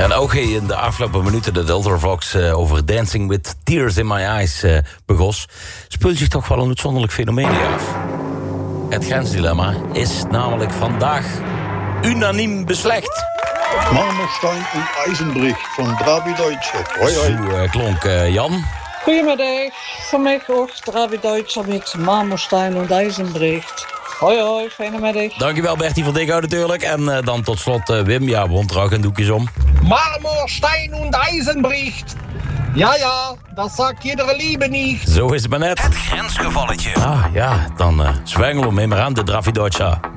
En ook in de afgelopen minuten de Ultravox over Dancing with Tears in My Eyes begos, speelt zich toch wel een uitzonderlijk fenomeen af. Het grensdilemma is namelijk vandaag unaniem beslecht. Marmorstein en Eisenbricht van Drabi Deutsche. Hoi hoi. Zo klonk Jan. Goedemiddag, voor mij ook Drabi Deutsche met Marmorstein en Eisenbricht. Hoi hoi, fijne middag. Dankjewel Bertie van Dikhout natuurlijk. En dan tot slot Wim, ja, wond er ook een doekjes om. Marmorstein und Eisenbricht. Ja, dat sagt iedere liebe niet. Zo is het maar net. Het grensgevalletje. Ah ja, dan zwengelen we mee maar aan de Dravi Deutsche.